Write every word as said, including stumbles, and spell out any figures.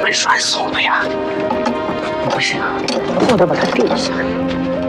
们甩手的呀。 不行，我得把他定下。